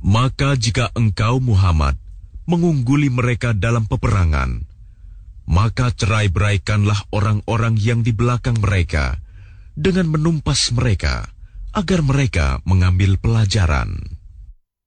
Maka jika engkau Muhammad mengungguli mereka dalam peperangan, maka cerai-beraikanlah orang-orang yang di belakang mereka dengan menumpas mereka agar mereka mengambil pelajaran.